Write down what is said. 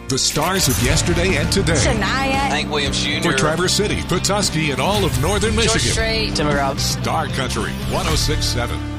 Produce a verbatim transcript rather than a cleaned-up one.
The stars of yesterday and today. Shania. Hank Williams Junior For Traverse City, Petoskey, and all of northern George Michigan. Strait. Demographics. Star Country one oh six point seven.